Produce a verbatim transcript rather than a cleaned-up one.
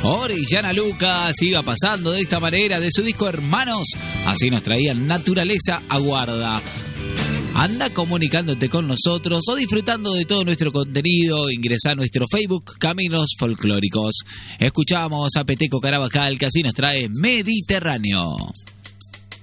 Orellana Lucas iba pasando de esta manera de su disco Hermanos. Así nos traían Naturaleza Aguarda. Anda comunicándote con nosotros o disfrutando de todo nuestro contenido. Ingresá a nuestro Facebook Caminos Folclóricos. Escuchamos a Peteco Carabajal, que así nos trae Mediterráneo.